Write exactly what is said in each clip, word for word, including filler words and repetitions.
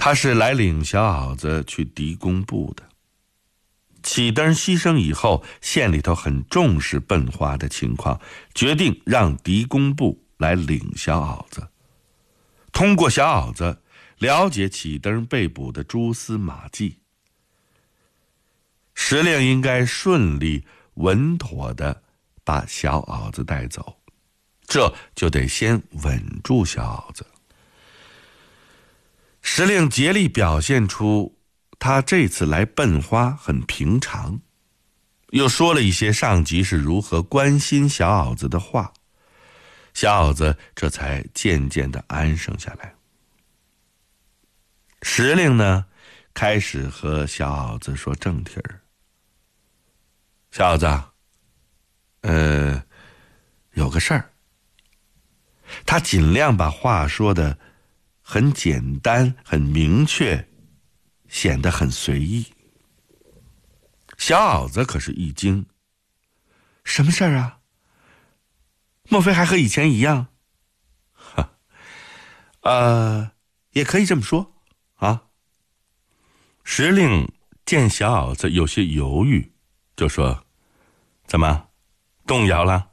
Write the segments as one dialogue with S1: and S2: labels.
S1: 他是来领小袄子去狄公部的。启登牺牲以后，县里头很重视笨花的情况，决定让狄公部来领小袄子，通过小袄子了解启登被捕的蛛丝马迹。时令应该顺利稳妥地把小袄子带走，这就得先稳住小袄子。时令竭力表现出他这次来笨花很平常，又说了一些上级是如何关心小袄子的话，小袄子这才渐渐地安生下来。时令呢，开始和小袄子说正题儿。小袄子，呃，有个事儿。他尽量把话说的很简单很明确，显得很随意。小袄子可是一惊，什么事儿啊？莫非还和以前一样？哈，呃，也可以这么说啊。时令见小袄子有些犹豫，就说：怎么，动摇了？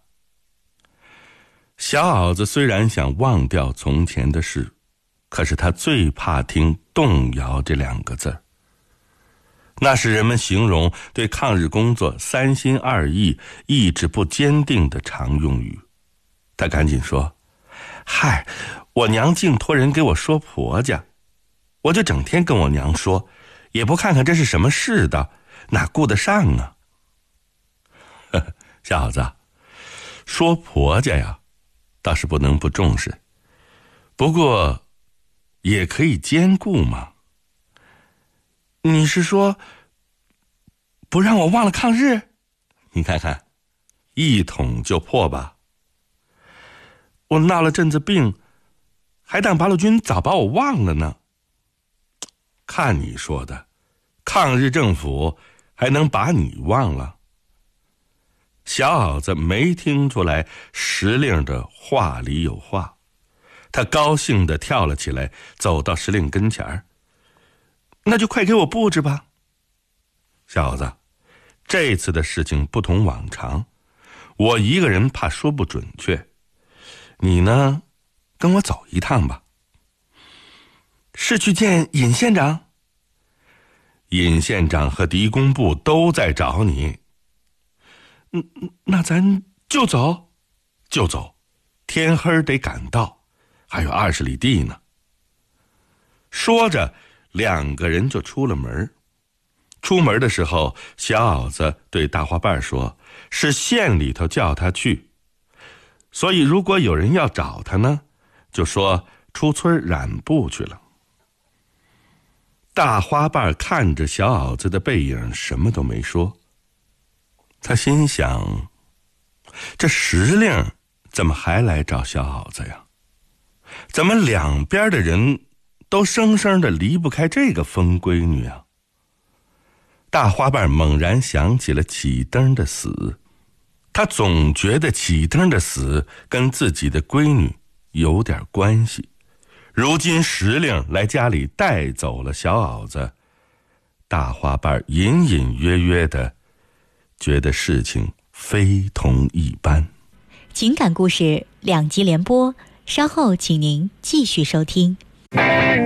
S1: 小袄子虽然想忘掉从前的事，可是他最怕听动摇这两个字儿，那是人们形容对抗日工作三心二意、意志不坚定的常用语。他赶紧说：嗨，我娘净托人给我说婆家，我就整天跟我娘说，也不看看这是什么世道，哪顾得上啊？呵呵，小袄子，说婆家呀，倒是不能不重视，不过也可以兼顾嘛。你是说不让我忘了抗日？你看看，一捅就破吧。我闹了阵子病，还当八路军早把我忘了呢。看你说的，抗日政府还能把你忘了？小袄子没听出来时令的话里有话，他高兴地跳了起来，走到时令跟前儿。那就快给我布置吧。小袄子，这次的事情不同往常，我一个人怕说不准确，你呢，跟我走一趟吧。是去见尹县长？尹县长和狄公部都在找你。嗯，那咱就走？就走，天黑得赶到，还有二十里地呢。说着，两个人就出了门。出门的时候，小袄子对大花瓣说，是县里头叫他去，所以如果有人要找他呢，就说出村染布去了。大花瓣看着小袄子的背影，什么都没说。他心想，这时令怎么还来找小袄子呀？怎么两边的人都生生的离不开这个疯闺女啊？大花瓣猛然想起了启登的死，他总觉得启登的死跟自己的闺女有点关系。如今时令来家里带走了小袄子，大花瓣隐隐约约的觉得事情非同一般。
S2: 情感故事两集连播，稍后请您继续收听。